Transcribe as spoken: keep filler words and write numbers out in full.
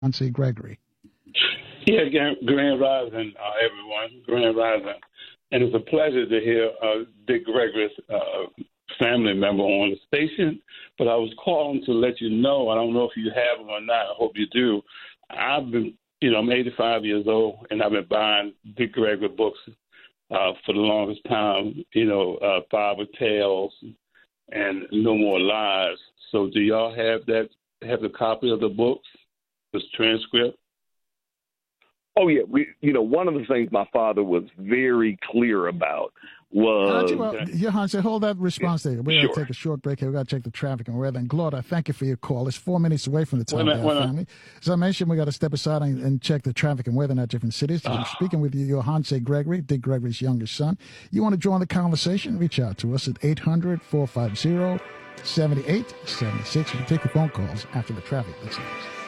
Hansi Gregory. Yeah, Grand, Grand Rising, uh, everyone. Grand Rising. And it's a pleasure to hear uh, Dick Gregory's uh, family member on the station. But I was calling to let you know, I don't know if you have them or not, I hope you do. I've been, you know, I'm eighty-five years old, and I've been buying Dick Gregory books uh, for the longest time, you know, uh, Father Tales and No More Lies. So do y'all have that, have the copy of the books, this transcript? Oh, yeah. We, you know, one of the things my father was very clear about was... Well, yeah, Hansi, hold that response there. We're sure. going to take a short break here. We've got to check the traffic and weather. And, Claude, thank you for your call. It's four minutes away from the time of our family. As I mentioned, we got to step aside and, and check the traffic and weather in our different cities. I'm speaking with you, your Hansi Gregory, Dick Gregory's youngest son. You want to join the conversation? Reach out to us at eight hundred, four five zero, seven eight seven six. We can take your phone calls after the traffic. Let's see.